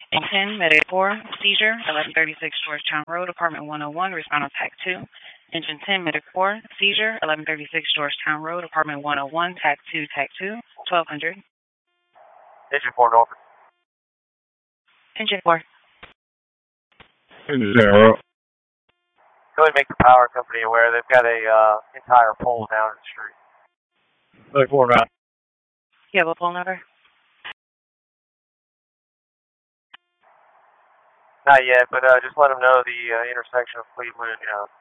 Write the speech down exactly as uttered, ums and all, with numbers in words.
ten, Medic four, seizure, eleven thirty-six Georgetown Road, apartment one oh one, respond on TAC two. Engine ten, Medic four, seizure, eleven thirty-six Georgetown Road, apartment one oh one, TAC two, TAC two, twelve hundred. Engine four, Norfolk. Engine four. Engine zero. Go ahead and make the power company aware. They've got a uh, entire pole down the street. Medic four now. You have a phone number? Not yet, but uh, just let them know the uh, intersection of Cleveland and uh,